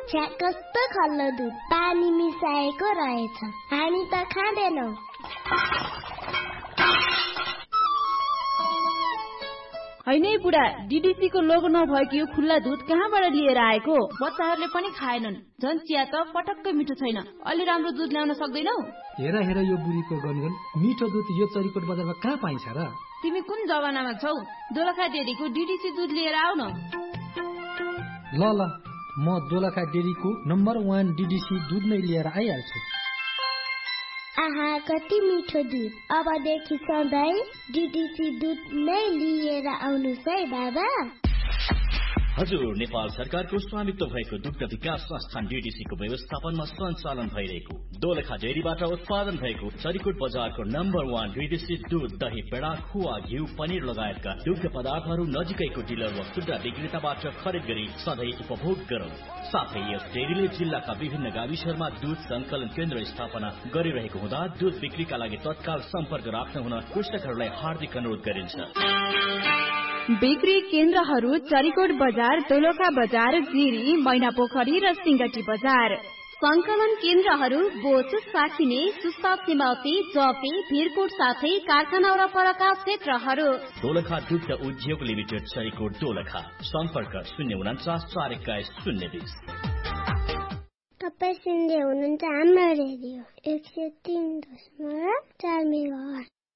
छ्या कस्तो खल्लो दुध पानी मिसाएको रहेछ हामी त खाँदैनौ हैनै बुढा डीडीसी को लोगो नभएको यो खुल्ला दुध कहाँबाट लिएर आएको बच्चाहरूले पनि खाएनन् झन् चिया त पटक्कै मिठो छैन अलि राम्रो दुध ल्याउन सक्दैनौ हेर यो बुढीको गनगन मिठो दुध यो चरीकोट बजारमा कहाँ पाइन्छ र तिमी कुन जमानामा छौ दोलखा डेरीको डीडीसी दुध लिएर आउ न ल म दोलखा डेरीको नम्बर 1 डीडीसी दुध नै लिएर आइहाल्छु आहा कति मिठो दुध अबदेखि सधैँ डीडीसी दुध नै लिएर आउनुस् है बाबा हजुर नेपाल सरकारको स्वामित्व भएको दुग्ध विकास संस्थान डीडीसी को व्यवस्थापनमा सञ्चालन भइरहेको दोलखा डेरीबाट उत्पादन भएको चरीकोट बजारको नम्बर 1 डीडीसी दूध दही पेडा खुवा घिउ पनिर लगायतका दुग्ध पदार्थहरू नजिकैको डिलर वा खुद्रा विक्रेताबाट खरिद गरी सधैँ उपभोग गरौं साथै यस डेरीले जिल्लाका विभिन्न गाविसहरूमा दूध संकलन केन्द्र स्थापना गरिरहेको हुँदा दूध बिक्रीका लागि तत्काल सम्पर्क राख्न हुन कृषकहरूलाई हार्दिक अनुरोध गरिन्छ बिक्री केन्द्रहरू चरीकोट बजार दोलखा बजार जिरी मैनापोखरी र सिंगटी बजार संकलन केन्द्रहरू बोच साखिने सुस्ता सिमाउती जपी भिरकोट साथै कारखाना वरपरका क्षेत्रहरू दोलखा दुग्ध उद्योग लिमिटेड चरीकोट दोलखा सम्पर्क 049 तपाईं सुन्दै हुनुहुन्छ हाम्रो रेडियो 103.4 मेगाहर्ज